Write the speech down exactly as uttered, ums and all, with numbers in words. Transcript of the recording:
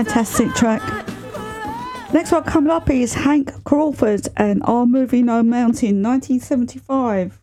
Fantastic track. Next one coming up is Hank Crawford and Our Movie No Mountain, nineteen seventy-five.